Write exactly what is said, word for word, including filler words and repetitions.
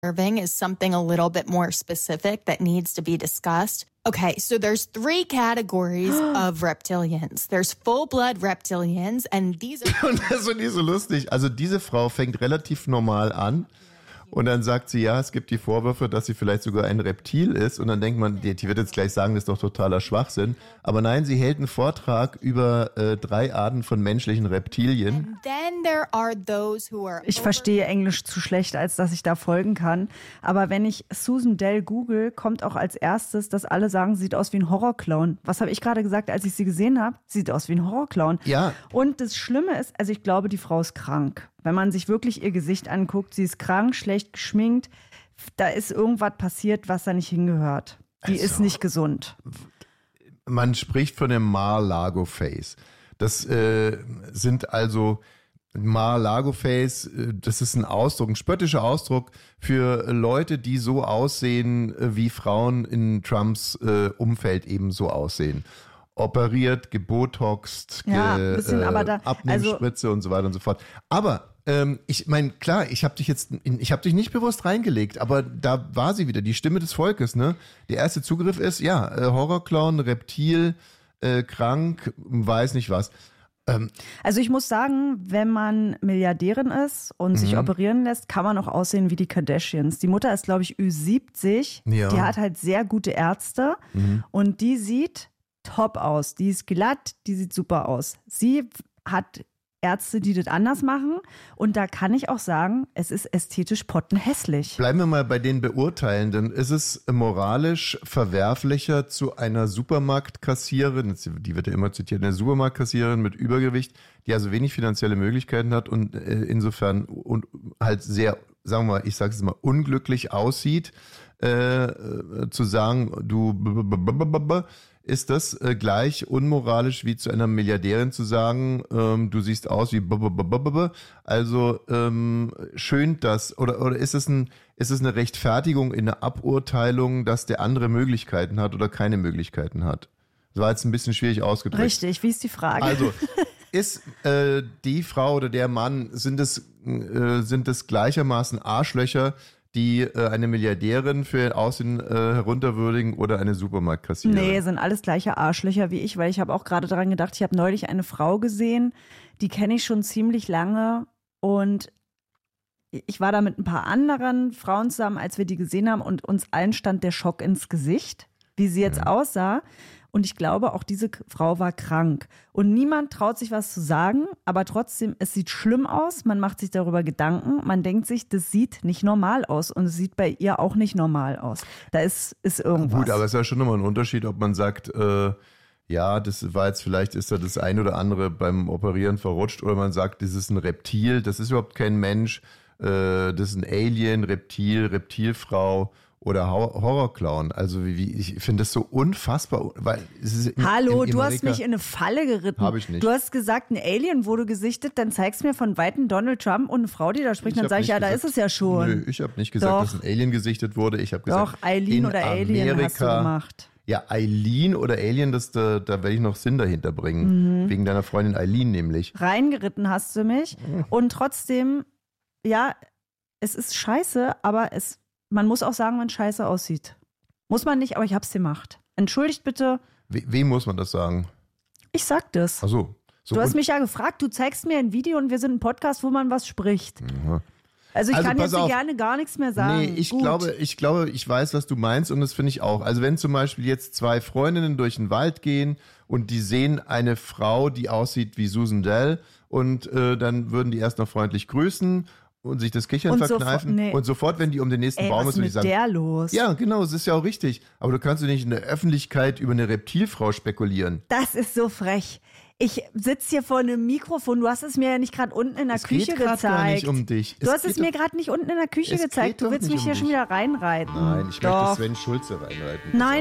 Irving is something a little bit more specific that needs to be discussed. Okay, so there's three categories of reptilians. There's full-blood reptilians and these are... Und das finde ich so lustig. Also diese Frau fängt relativ normal an. Und dann sagt sie, ja, es gibt die Vorwürfe, dass sie vielleicht sogar ein Reptil ist. Und dann denkt man, die, die wird jetzt gleich sagen, das ist doch totaler Schwachsinn. Aber nein, sie hält einen Vortrag über äh, drei Arten von menschlichen Reptilien. And then there are those who are Ich verstehe Englisch zu schlecht, als dass ich da folgen kann. Aber wenn ich Susan Dell google, kommt auch als erstes, dass alle sagen, sie sieht aus wie ein Horrorclown. Was habe ich gerade gesagt, als ich sie gesehen habe? Sie sieht aus wie ein Horrorclown. Ja. Und das Schlimme ist, also ich glaube, die Frau ist krank. Wenn man sich wirklich ihr Gesicht anguckt, sie ist krank, schlecht geschminkt. Da ist irgendwas passiert, was da nicht hingehört. Die Also, ist nicht gesund. Man spricht von dem Mar-Lago-Face. Das äh, sind also Mar-Lago-Face, äh, das ist ein Ausdruck, ein spöttischer Ausdruck für Leute, die so aussehen, äh, wie Frauen in Trumps äh, Umfeld eben so aussehen. Operiert, gebotoxt, Ja, ge, ein bisschen, äh, aber da- Abnehmspritze und so weiter und so fort. Aber ähm, ich meine, klar, ich habe dich jetzt, ich habe dich nicht bewusst reingelegt, aber da war sie wieder, die Stimme des Volkes, ne? Der erste Zugriff ist, ja, äh, Horrorclown, Reptil, äh, krank, weiß nicht was. Ähm, Also ich muss sagen, wenn man Milliardärin ist und sich operieren lässt, kann man auch aussehen wie die Kardashians. Die Mutter ist, glaube ich, Ü siebzig. Ja. Die hat halt sehr gute Ärzte und die sieht top aus. Die ist glatt, die sieht super aus. Sie hat Ärzte, die das anders machen und da kann ich auch sagen, es ist ästhetisch pottenhässlich. Bleiben wir mal bei den Beurteilenden. Ist es moralisch verwerflicher, zu einer Supermarktkassiererin, die wird ja immer zitiert, eine Supermarktkassiererin mit Übergewicht, die also wenig finanzielle Möglichkeiten hat und äh, insofern und halt sehr, sagen wir mal, ich sage es mal, unglücklich aussieht, äh, äh, zu sagen, du b- b- b- b- b- ist das äh, gleich unmoralisch wie zu einer Milliardärin zu sagen, ähm, du siehst aus wie b- b- b- b- b- also ähm, schönt das oder oder ist es ein ist es eine Rechtfertigung in der Aburteilung, dass der andere Möglichkeiten hat oder keine Möglichkeiten hat? Das war jetzt ein bisschen schwierig ausgedrückt. Richtig, wie ist die Frage? Also ist äh, die Frau oder der Mann, sind es äh, sind es gleichermaßen Arschlöcher, die äh, eine Milliardärin für ihr Aussehen äh, herunterwürdigen oder eine Supermarktkassiererin? Nee, sind alles gleiche Arschlöcher wie ich, weil ich habe auch gerade daran gedacht, ich habe neulich eine Frau gesehen, die kenne ich schon ziemlich lange und ich war da mit ein paar anderen Frauen zusammen, als wir die gesehen haben und uns allen stand der Schock ins Gesicht, wie sie jetzt aussah. Und ich glaube, auch diese K- Frau war krank. Und niemand traut sich was zu sagen, aber trotzdem, es sieht schlimm aus. Man macht sich darüber Gedanken. Man denkt sich, das sieht nicht normal aus. Und es sieht bei ihr auch nicht normal aus. Da ist, ist irgendwas. Gut, aber es ist ja schon nochmal ein Unterschied, ob man sagt, äh, ja, das war jetzt vielleicht, ist da das ein oder andere beim Operieren verrutscht, oder man sagt, das ist ein Reptil, das ist überhaupt kein Mensch, äh, das ist ein Alien, Reptil, Reptilfrau oder Hor- Horrorclown. Also wie, wie ich finde das so unfassbar, weil es ist in, Hallo, in, in du hast Amerika- mich in eine Falle geritten. Hab ich nicht. Du hast gesagt, ein Alien wurde gesichtet, dann zeigst mir von Weitem Donald Trump und eine Frau, die da spricht, dann hab sage ich, nicht ja, da gesagt- ist es ja schon. Nö, ich habe nicht gesagt, Doch. dass ein Alien gesichtet wurde. Ich habe gesagt, Doch, Eileen in oder Alien Amerika, hast du gemacht. Ja, Eileen oder Alien, das, da, da werde ich noch Sinn dahinter bringen. Mhm. Wegen deiner Freundin Eileen nämlich. Reingeritten hast du mich. Und trotzdem, ja, es ist scheiße, aber es, man muss auch sagen, wenn es scheiße aussieht. Muss man nicht, aber ich hab's gemacht. Entschuldigt bitte, We wem muss man das sagen? ich sag das. Ach so. so Du hast und- mich ja gefragt, du zeigst mir ein Video und wir sind ein Podcast, wo man was spricht. Ja. Also ich Also kann pass jetzt auf. gerne gar nichts mehr sagen. Nee, ich Gut. glaube, ich glaube, ich weiß, was du meinst und das finde ich auch. Also wenn zum Beispiel jetzt zwei Freundinnen durch den Wald gehen und die sehen eine Frau, die aussieht wie Susan Dell und äh, dann würden die erst noch freundlich grüßen und sich das Kichern Und sofort- verkneifen nee. und sofort, wenn die um den nächsten Ey, Baum was ist, würde ist ich mit sagen, der los? ja, genau, es ist ja auch richtig. Aber du kannst doch nicht in der Öffentlichkeit über eine Reptilfrau spekulieren. Das ist so frech. Ich sitze hier vor einem Mikrofon. Du hast es mir ja nicht gerade unten in der Es Küche geht grad gezeigt. gar nicht um dich. Du Es hast es geht mir doch- gerade nicht unten in der Küche Es geht gezeigt. Du doch willst nicht mich um hier schon dich. wieder reinreiten. Nein, ich Doch. möchte Sven Schulze reinreiten. Pass Nein,